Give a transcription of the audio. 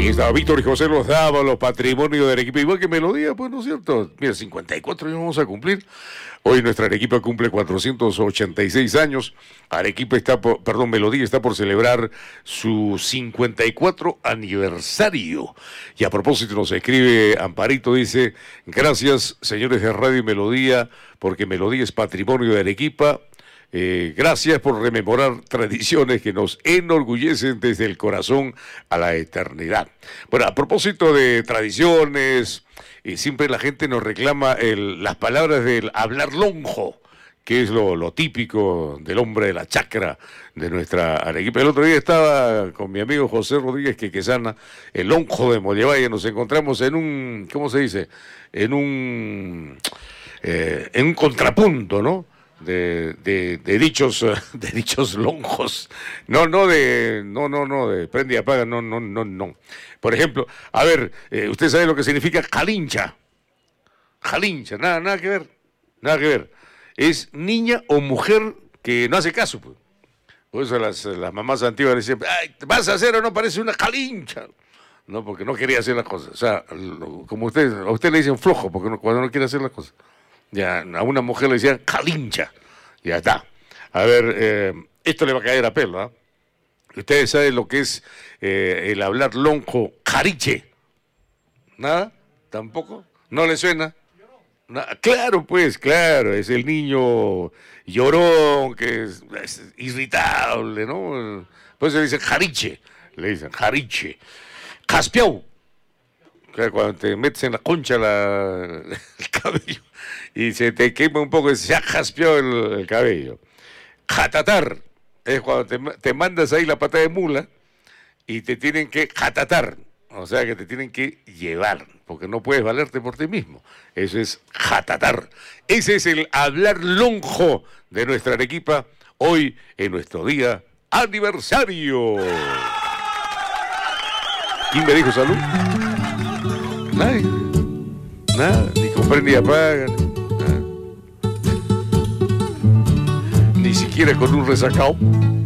Ahí está Víctor y José Los Dávalos, patrimonio de Arequipa, igual que Melodía, pues, ¿no es cierto? Mira, 54 años vamos a cumplir. Hoy nuestra Arequipa cumple 486 años. Arequipa está Melodía está por celebrar su 54 aniversario. Y a propósito nos escribe Amparito, dice: gracias, señores de Radio Melodía, porque Melodía es patrimonio de Arequipa. Gracias por rememorar tradiciones que nos enorgullecen desde el corazón a la eternidad. Bueno, a propósito de tradiciones, siempre la gente nos reclama las palabras del hablar lonjo, que es lo típico del hombre de la chacra de nuestra Arequipa. El otro día estaba con mi amigo José Rodríguez Quequesana, el lonjo de Mollevaya. Nos encontramos en un, ¿cómo se dice? En un contrapunto, ¿no? De dichos lonjos, no de prende y apaga, no. Por ejemplo, a ver, usted sabe lo que significa jalincha, nada que ver, es niña o mujer que no hace caso, pues. Por eso las mamás antiguas decían: ay, ¿vas a hacer o no? Parece una jalincha, no, porque no quería hacer las cosas. O sea, como a usted le dicen flojo, porque cuando no quiere hacer las cosas. Ya, a una mujer le decían calincha. Ya está. A ver, esto le va a caer a pelo, ¿ah? Ustedes saben lo que es el hablar lonjo, jariche. ¿Nada? ¿Tampoco? ¿No le suena? Claro, pues, claro. Es el niño llorón, que es irritable, ¿no? Pues se dice jariche. Le dicen jariche. Jaspiau. Cuando te metes en la concha el cabello y se te quema un poco, se ha jaspeado el cabello. Jatatar es cuando te mandas ahí la pata de mula y te tienen que jatatar, o sea que te tienen que llevar, porque no puedes valerte por ti mismo. Eso es jatatar. Ese es el hablar lonjo de nuestra Arequipa hoy en nuestro día aniversario. ¿Quién me dijo salud? Nadie, nada, ni comprar ni apagar, nada. Ni siquiera con un resacao.